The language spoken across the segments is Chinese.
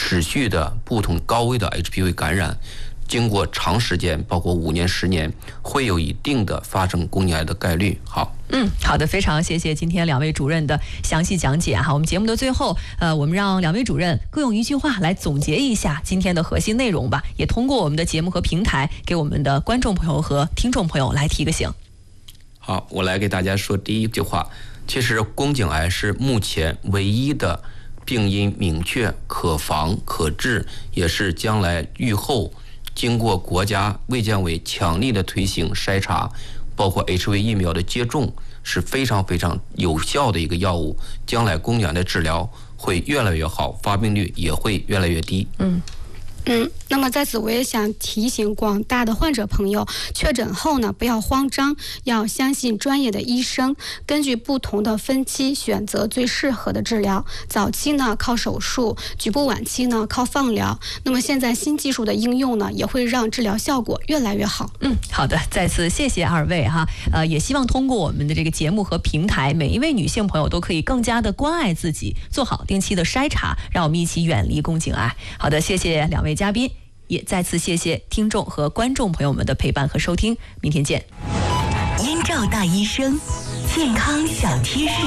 持续的不同高危的 HPV 感染，经过长时间，包括5年、10年，会有一定的发生宫颈癌的概率。好。 好的，非常谢谢今天2位主任的详细讲解哈。我们节目的最后，我们让2位主任各用一句话来总结一下今天的核心内容吧，也通过我们的节目和平台给我们的观众朋友和听众朋友来提个醒。 好，我来给大家说第一句话。其实宫颈癌是目前唯一的病因明确、可防可治，也是将来预后经过国家卫健委强力的推行筛查，包括 HPV 疫苗的接种，是非常非常有效的一个药物。将来宫颈癌的治疗会越来越好，发病率也会越来越低。 那么在此我也想提醒广大的患者朋友，确诊后呢，不要慌张，要相信专业的医生，根据不同的分期选择最适合的治疗。早期呢靠手术，局部晚期呢靠放疗。那么现在新技术的应用呢，也会让治疗效果越来越好。 好的，再次谢谢2位哈。也希望通过我们的这个节目和平台，每一位女性朋友都可以更加的关爱自己，做好定期的筛查，让我们一起远离宫颈癌。好的，谢谢2位嘉宾。也再次谢谢听众和观众朋友们的陪伴和收听，明天见。 燕赵大医生，健康小贴士。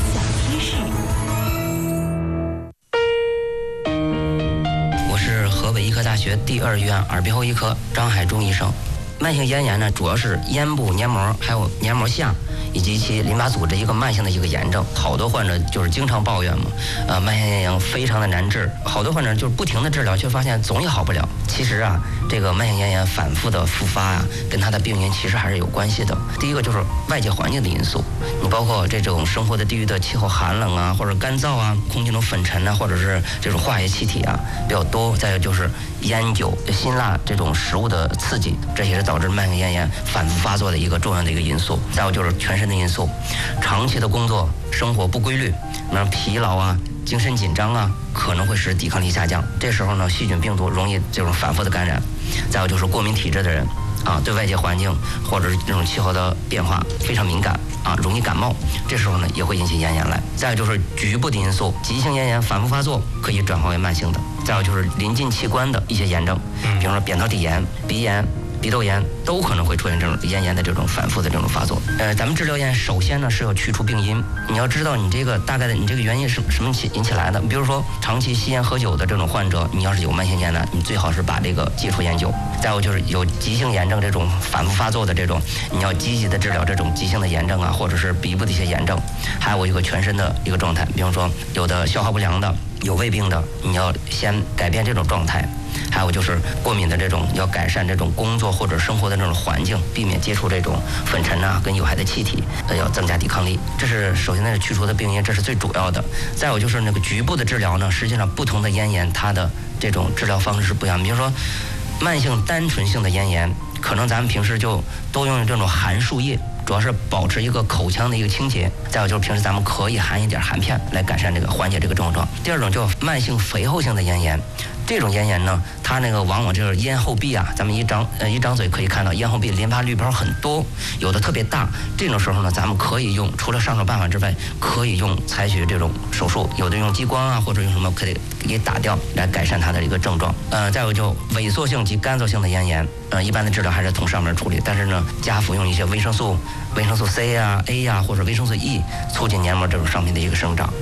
我是河北医科大学第2医院耳鼻喉医科张海忠医生。慢性咽炎呢，主要是咽部黏膜还有黏膜下以及其淋巴组织一个慢性的一个炎症。好多患者就是经常抱怨嘛，慢性咽炎非常的难治，好多患者就是不停的治疗，却发现总也好不了。其实啊，这个慢性咽炎反复的复发啊，跟它的病因其实还是有关系的。第一个就是外界环境的因素，你包括这种生活的地域的气候寒冷啊，或者干燥啊，空气中粉尘啊，或者是这种化学气体啊比较多。再有就是烟酒、辛辣这种食物的刺激，这也是导致慢性咽炎反复发作的一个重要的一个因素。再有就是全身的因素，长期的工作生活不规律，那疲劳啊、精神紧张啊，可能会使抵抗力下降。这时候呢，细菌病毒容易这种反复的感染。再有就是过敏体质的人啊，对外界环境或者是这种气候的变化非常敏感啊，容易感冒，这时候呢也会引起咽炎来。再有就是局部的因素，急性咽炎反复发作可以转化为慢性的。再有就是临近器官的一些炎症，比如说扁桃体炎、鼻炎、鼻窦炎都可能会出现这种咽炎的这种反复的这种发作。咱们治疗咽首先呢是要去除病因，你要知道你这个大概的你这个原因是什么引起来的。比如说长期吸烟喝酒的这种患者，你要是有慢性咽呢，你最好是把这个戒除烟酒。再有就是有急性炎症这种反复发作的这种，你要积极的治疗这种急性的炎症啊，或者是鼻部的一些炎症。还有一个全身的一个状态，比方说有的消化不良的、有胃病的，你要先改变这种状态。还有就是过敏的这种，要改善这种工作或者生活的这种环境，避免接触这种粉尘啊跟有害的气体，要增加抵抗力。这是首先那是去除的病因，这是最主要的。再有就是那个局部的治疗呢，实际上不同的咽炎它的这种治疗方式是不一样。比如说慢性单纯性的咽炎，可能咱们平时就都用这种含漱液，主要是保持一个口腔的一个清洁。再有就是平时咱们可以含一点含片来改善这个缓解这个症状。第二种叫慢性肥厚性的咽炎，这种咽炎呢，它那个往往就是咽后壁啊，咱们一张嘴可以看到咽后壁淋巴滤泡很多，有的特别大。这种时候呢，咱们可以用除了上手办法之外，可以采取这种手术，有的用激光啊，或者用什么可以给打掉来改善它的一个症状。再有就萎缩性及干燥性的咽炎，一般的治疗还是从上面处理，但是呢，加服用一些维生素 C 啊、A 啊或者维生素 E， 促进黏膜这种上皮的一个生长。